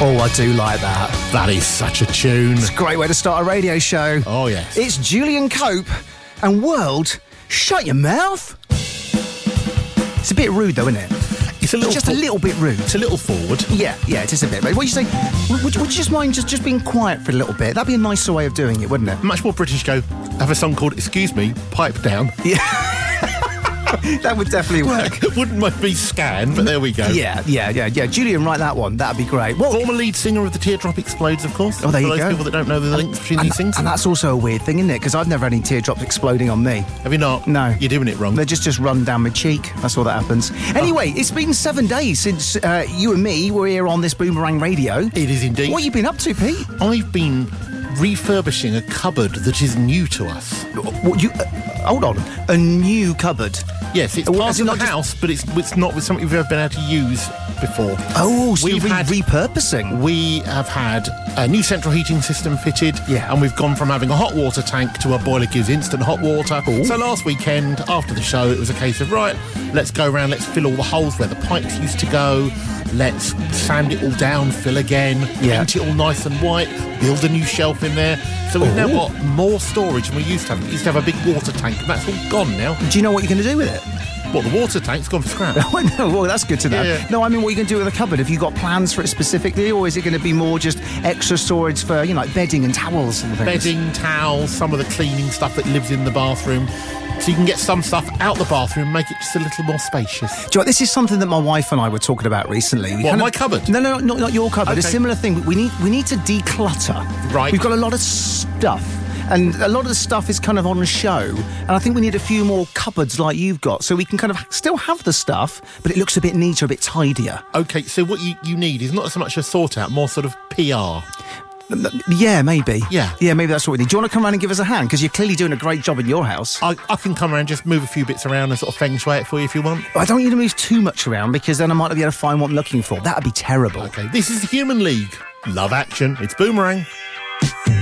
Oh, I do like that. That is such a tune. It's a great way to start a radio show. Oh, yes. It's Julian Cope and World, Shut Your Mouth. It's a bit rude, though, isn't it? It's a little just a little bit rude. It's a little forward. Yeah, it is a bit. What do you say? Would you just mind just being quiet for a little bit? That'd be a nicer way of doing it, wouldn't it? Much more British go, have a song called Excuse Me, Pipe Down. Yeah. That would definitely work. Wouldn't mind be scanned, but there we go. Yeah. Julian, write that one. That'd be great. Well, former lead singer of the Teardrop Explodes, of course. Oh, there you go. For those go. people that don't know the links between these things. And that's also a weird thing, isn't it? Because I've never had any teardrops exploding on me. Have you not? No. You're doing it wrong. They just run down my cheek. That's all that happens. Anyway, It's been 7 days since you and me were here on this Boomerang Radio. It is indeed. What have you been up to, Pete? I've been refurbishing a cupboard that is new to us. Hold on. A new cupboard? Yes, it's part of the house, but it's not with something we've ever been able to use before. Oh, so you're repurposing? We have had a new central heating system fitted, and we've gone from having a hot water tank to a boiler gives instant hot water. Ooh. So last weekend, after the show, it was a case of, right, let's go around, let's fill all the holes where the pipes used to go, let's sand it all down, fill again, paint it all nice and white, build a new shelf in there. So we've now got more storage than we used to have. We used to have a big water tank, and that's all gone now. Do you know what you're going to do with it? What, the water tank's gone for scrap? Well, that's good to know. Yeah. No, I mean, what are you going to do with the cupboard? Have you got plans for it specifically, or is it going to be more just extra storage for, like bedding and towels and things? Bedding, towels, some of the cleaning stuff that lives in the bathroom. So you can get some stuff out the bathroom and make it just a little more spacious. Do you know what, this is something that my wife and I were talking about recently. My cupboard? No, not your cupboard. Okay. A similar thing. We need to declutter. Right. We've got a lot of stuff. And a lot of the stuff is kind of on show. And I think we need a few more cupboards like you've got, so we can kind of still have the stuff, but it looks a bit neater, a bit tidier. OK, so what you need is not so much a sort-out, more sort of PR. Yeah, maybe. Yeah, maybe that's what we need. Do you want to come around and give us a hand? Because you're clearly doing a great job in your house. I can come around, just move a few bits around and sort of feng shui it for you if you want. I don't want you to move too much around, because then I might not be able to find what I'm looking for. That'd be terrible. OK, this is the Human League. Love action. It's Boomerang.